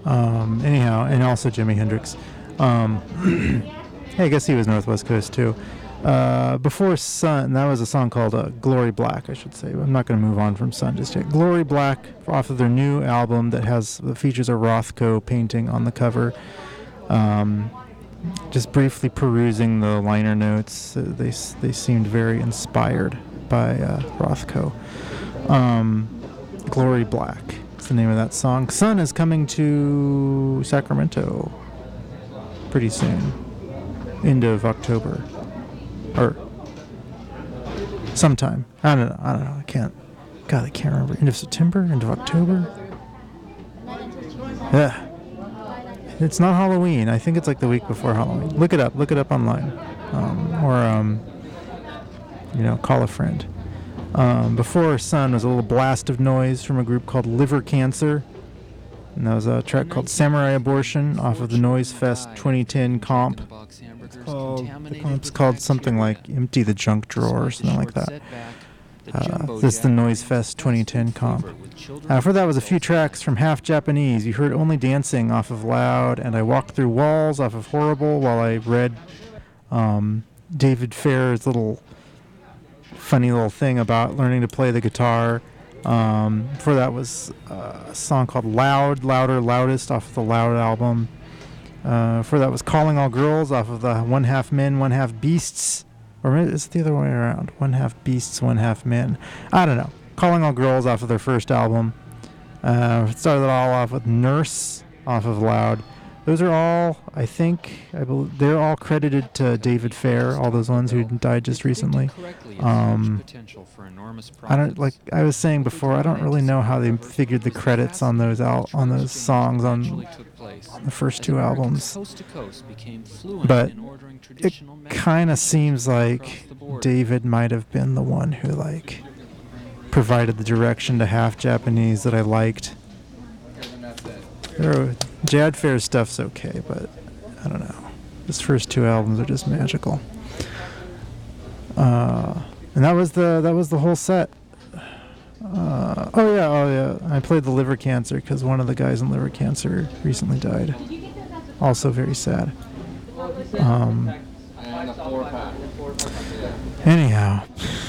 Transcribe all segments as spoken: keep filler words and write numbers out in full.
Um, anyhow, and also Jimi Hendrix. Um, hey, I guess he was Northwest Coast too. Uh, before Sun, that was a song called uh, Glory Black, I should say. I'm not going to move on from Sun just yet. Glory Black, off of their new album that has that features a Rothko painting on the cover. Um, just briefly perusing the liner notes, uh, they they seemed very inspired by uh, Rothko. Um, Glory Black is the name of that song. Sun is coming to Sacramento pretty soon, end of October, or sometime. I don't know. I don't know. I can't. God, I can't remember. End of September, end of October. Yeah. It's not Halloween. I think it's like the week before Halloween. Look it up. Look it up online, um, or um, you know, call a friend. Um, before Sun was a little blast of noise from a group called Liver Cancer, and that was a track called Samurai Abortion off of the Noise Fest twenty ten comp. It's called, the comp's called something like Empty the Junk Drawer or something like that. Uh, this is the Noise Fest twenty ten comp. Uh, for that was a few tracks from Half Japanese. You heard Only Dancing off of Loud, and I Walked Through Walls off of Horrible while I read um, David Fair's little funny little thing about learning to play the guitar. Um, before that was uh, a song called Loud, Louder, Loudest off of the Loud album. Uh, before that was Calling All Girls off of the One Half Men, One Half Beasts. Or is it the other way around? One half beasts, one half men. I don't know. Calling All Girls off of their first album. Uh, started it all off with Nurse off of Loud. Those are all, I think, I believe, they're all credited to David Fair, all those ones who died just recently. Um, I don't like. I was saying before, I don't really know how they figured the credits on those al- on those songs on, on the first two albums, but it kind of seems like David might have been the one who like provided the direction to Half Japanese that I liked. There are, Jad Fair's stuff's okay, but I don't know. His first two albums are just magical. Uh, and that was the that was the whole set. Uh, oh yeah, oh yeah. I played the Liver Cancer because one of the guys in Liver Cancer recently died. Also very sad. Um, anyhow,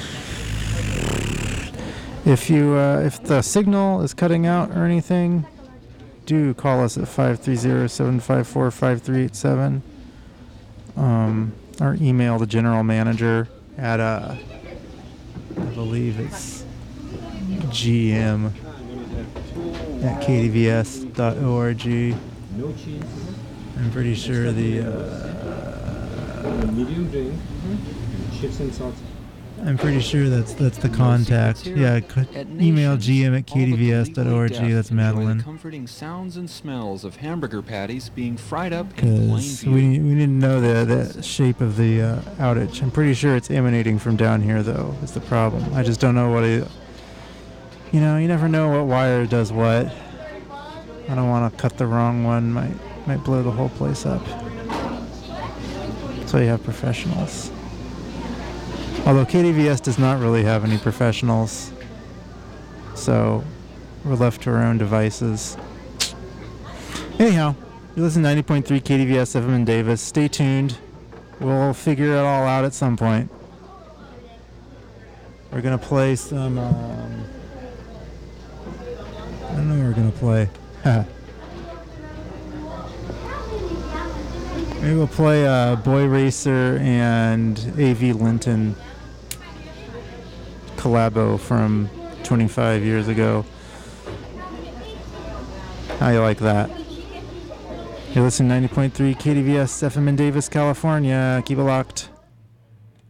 if you uh, if the signal is cutting out or anything, do call us at five three zero, seven five four, five three eight seven. Um, or email the general manager at uh, I believe it's G M at k d v s dot org. I'm pretty sure the uh, medium drink, chips and salt. I'm pretty sure that's that's the contact. Yeah, c- email G M at k d v s dot org. That's Madeline. Comforting sounds and smells of hamburger patties being fried up in plain Because view. we we didn't know the the shape of the uh, outage. I'm pretty sure it's emanating from down here, though. Is the problem? I just don't know what it. You know, you never know what wire does what. I don't want to cut the wrong one. Might might blow the whole place up. So you have professionals. Although K D V S does not really have any professionals, so we're left to our own devices. Anyhow, you listen to ninety point three K D V S F M in Davis. Stay tuned. We'll figure it all out at some point. We're going to play some... Um, I don't know what we're going to play. Maybe we'll play uh, Boy Racer and A V Linton collabo from twenty-five years ago. How you like that? You listen to ninety point three K D V S F M in Davis, California. Keep it locked.